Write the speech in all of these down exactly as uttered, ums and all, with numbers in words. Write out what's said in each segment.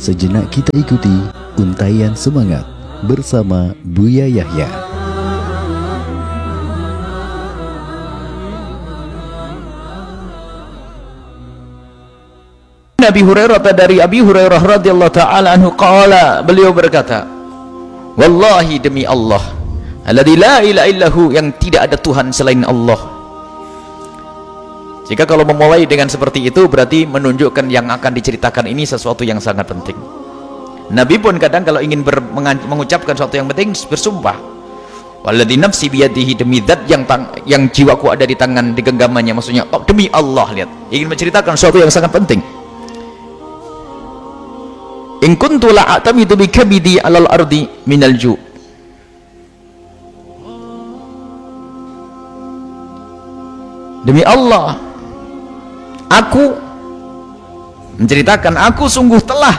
sejenak kita ikuti untaian semangat bersama Buya Yahya. Nabi Hurairah, dari Abi Hurairah radhiyallahu ta'ala anhu qala, beliau berkata, wallahi, demi Allah, alladzi la ilaha illahu, yang tidak ada Tuhan selain Allah. Jika kalau memulai dengan seperti itu berarti menunjukkan yang akan diceritakan ini sesuatu yang sangat penting. Nabi pun kadang kalau ingin ber, mengucapkan sesuatu yang penting bersumpah, walladzi nafsi biyadihi, demi zat yang tang, yang jiwaku ada di tangan, di genggamannya, maksudnya oh, demi Allah, lihat, ingin menceritakan sesuatu yang sangat penting. In kuntu la a'tamidu bi kabidi 'alal ardi minal ju'. Demi Allah, aku menceritakan, aku sungguh telah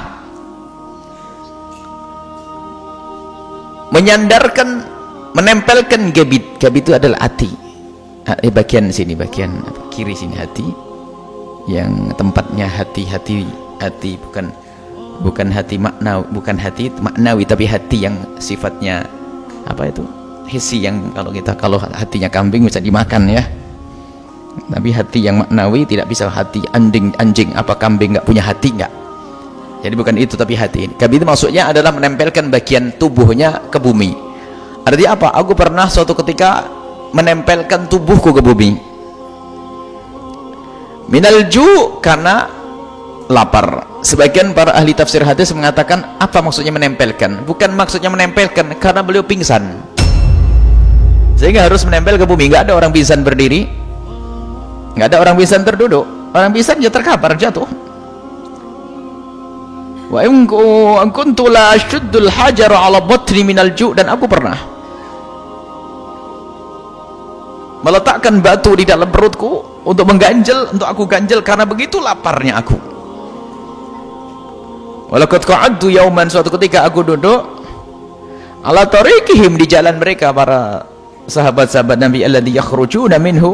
menyandarkan, menempelkan gabit. Gabit itu adalah hati. Eh, bagian sini, bagian apa, kiri sini, hati. Yang tempatnya hati-hati, hati bukan bukan hati makna, bukan hati maknawi, tapi hati yang sifatnya apa itu? Hissi, yang kalau kita kalau hatinya kambing bisa dimakan ya. Tapi hati yang maknawi tidak bisa. Hati anjing, anjing apa kambing nggak punya hati, nggak. Jadi bukan itu, tapi hati ini. Kabit itu maksudnya adalah menempelkan bagian tubuhnya ke bumi. Artinya apa? Aku pernah suatu ketika menempelkan tubuhku ke bumi. Minal ju', karena lapar. Sebagian para ahli tafsir hadis mengatakan apa maksudnya menempelkan? Bukan maksudnya menempelkan, karena beliau pingsan sehingga harus menempel ke bumi. Nggak ada orang pingsan berdiri, nggak ada orang pingsan terduduk. Orang pingsan ya terkapar, jatuh. Wa in kuntu la ashuddul hajar ala batni minal ju', dan aku pernah meletakkan batu di dalam perutku untuk mengganjel, untuk aku ganjel karena begitu laparnya aku. Walaqad qa'adtu yauman, suatu ketika aku duduk ala tariqihim, di jalan mereka, para sahabat-sahabat Nabi, alladzi yakhrujuna minhu,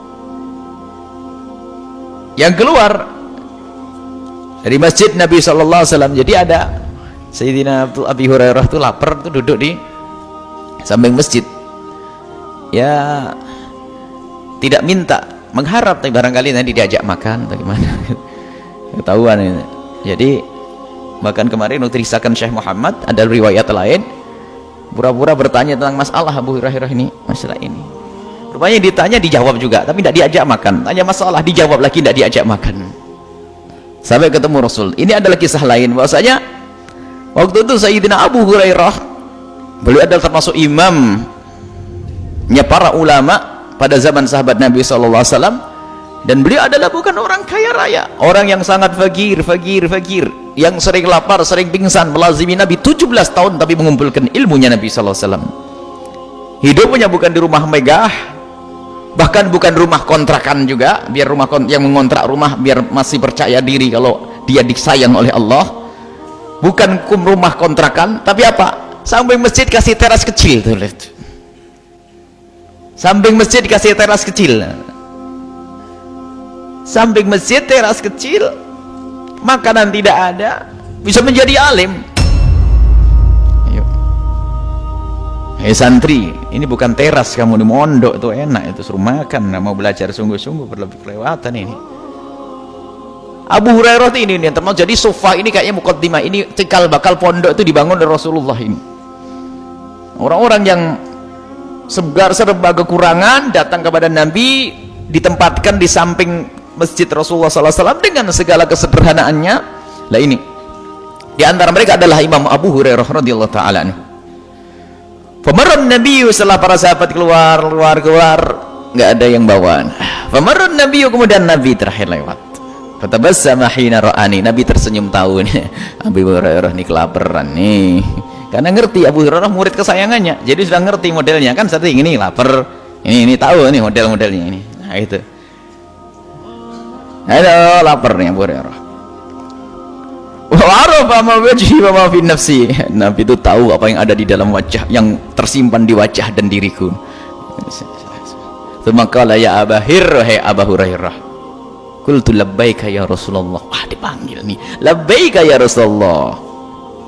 yang keluar dari masjid Nabi sallallahu alaihi wasallam. Jadi ada Sayyidina Abi Hurairah itu lapar, itu duduk di samping masjid. Ya tidak minta, mengharap, tapi barangkali nanti diajak makan atau gimana. Ketahuan ini. Jadi bahkan kemarin nutrisakan Syekh Muhammad, ada riwayat lain, pura-pura bertanya tentang masalah Abu Hurairah ini, masalah ini. Rupanya ditanya, dijawab juga, tapi tidak diajak makan. Tanya masalah, dijawab lagi, tidak diajak makan. Sampai ketemu Rasul. Ini adalah kisah lain, bahwasanya waktu itu Sayyidina Abu Hurairah, beliau adalah termasuk imamnya para ulama pada zaman sahabat Nabi sallallahu alaihi wasallam, dan beliau adalah bukan orang kaya raya, orang yang sangat fakir, fakir, fakir, yang sering lapar, sering pingsan, melazimi Nabi tujuh belas tahun, tapi mengumpulkan ilmunya Nabi sallallahu alaihi wasallam. Hidupnya bukan di rumah megah, bahkan bukan rumah kontrakan juga, biar rumah yang mengontrak rumah biar masih percaya diri kalau dia disayang oleh Allah. Bukan kum rumah kontrakan, tapi apa? Samping masjid kasih teras kecil tuh, lihat. Samping masjid kasih teras kecil. Samping masjid teras kecil, makanan tidak ada, bisa menjadi alim. Ayo, hei santri, ini bukan teras kamu di mondok, itu enak, itu suruh makan. Nggak mau belajar sungguh-sungguh, berlebih kelewatan ini. Abu Hurairah ini yang termasuk, jadi sofa ini kayaknya mukaddimah, ini cikal bakal pondok itu dibangun oleh Rasulullah ini. Orang-orang yang segar serba kekurangan datang kepada Nabi, ditempatkan di samping masjid Rasulullah sallallahu alaihi wasallam dengan segala kesederhanaannya. Lah ini di antara mereka adalah Imam Abu Hurairah radhiyallahu taala anhu. Famarran Nabi, setelah para sahabat keluar keluar keluar nggak ada yang bawa. Famarran Nabi, kemudian Nabi terakhir lewat. Fatabassama hina ra'ani, Nabi tersenyum tahu nih Abu Hurairah nih kelaparan nih, karena ngerti Abu Hurairah murid kesayangannya, jadi sudah ngerti modelnya kan, sering ini lapar, ini ini tahu nih model-modelnya ini. Nah itu, halo, lapar nih Abu Hurairah. Wa arafa ma wajhi wa ma fi nafsi. Nabi itu tahu apa yang ada di dalam wajah, yang tersimpan di wajah dan diriku. Maka la ya Abu Hurairah, hai Abu Hurairah, Qultu labbaika ya Rasulullah. Wah, dipanggil nih, labbaika ya Rasulullah.